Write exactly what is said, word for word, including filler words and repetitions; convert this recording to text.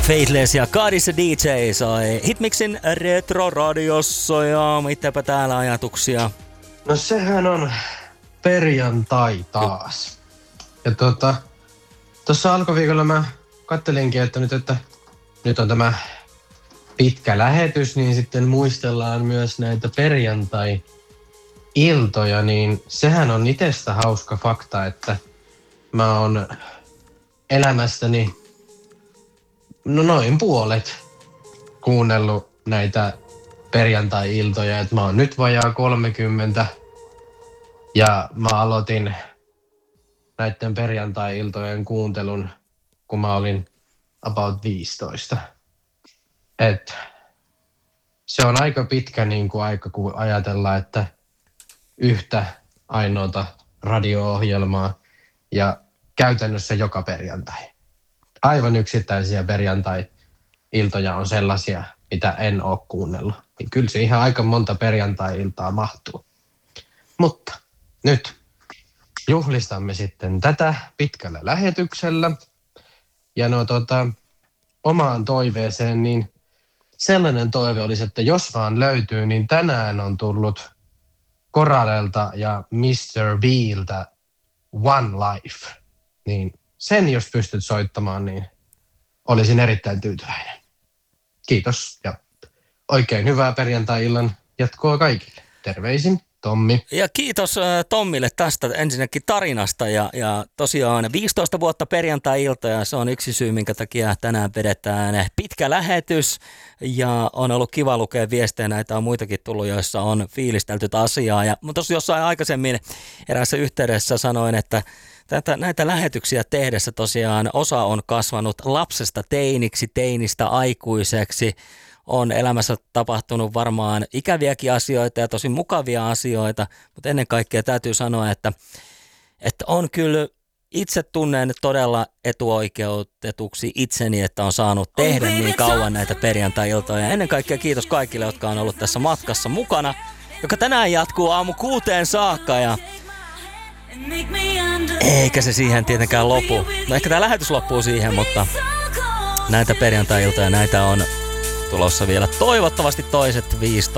Faithless ja Kadis D J sai Hitmixin Retro-radiossa ja mitäpä täällä ajatuksia? No sehän on perjantai taas. Ja tota, tossa alkuviikolla mä kattelinkin, että nyt, että nyt on tämä pitkä lähetys, niin sitten muistellaan myös näitä perjantai-iltoja, niin sehän on itsestä hauska fakta, että mä oon elämästäni no noin puolet kuunnellut näitä perjantai-iltoja, että mä oon nyt vajaa kolmekymmentä ja mä aloitin näiden perjantai-iltojen kuuntelun, kun mä olin about viisitoista. Et se on aika pitkä niin kuin aika, kun ajatellaan, että yhtä ainoata radio-ohjelmaa ja käytännössä joka perjantai. Aivan yksittäisiä perjantai-iltoja on sellaisia, mitä en ole kuunnellut. Niin kyllä se ihan aika monta perjantai-iltaa mahtuu. Mutta nyt juhlistamme sitten tätä pitkällä lähetyksellä. Ja no tota, omaan toiveeseen, niin sellainen toive olisi, että jos vaan löytyy, niin tänään on tullut Koralelta ja mister Bealtä One Life. Niin sen jos pystyt soittamaan, niin olisin erittäin tyytyväinen. Kiitos ja oikein hyvää perjantai-illan jatkoa kaikille. Terveisin Tommi. Ja kiitos Tommille tästä ensinnäkin tarinasta ja, ja tosiaan viisitoista vuotta perjantai-iltoja, se on yksi syy, minkä takia tänään vedetään pitkä lähetys ja on ollut kiva lukea viestejä, näitä on muitakin tullut, joissa on fiilistelty asiaa ja tuossa jossain aikaisemmin eräässä yhteydessä sanoin, että Tätä, näitä lähetyksiä tehdessä tosiaan osa on kasvanut lapsesta teiniksi, teinistä aikuiseksi. On elämässä tapahtunut varmaan ikäviäkin asioita ja tosi mukavia asioita, mutta ennen kaikkea täytyy sanoa, että, että on kyllä itse tunnen todella etuoikeutetuksi itseni, että on saanut tehdä niin kauan näitä perjantai-iltoja. Ennen kaikkea kiitos kaikille, jotka on ollut tässä matkassa mukana, joka tänään jatkuu aamu kuuteen saakka ja eikä se siihen tietenkään lopu. No ehkä tämä lähetys loppuu siihen, mutta näitä perjantai-iltoja näitä on tulossa vielä toivottavasti toiset viisitoista.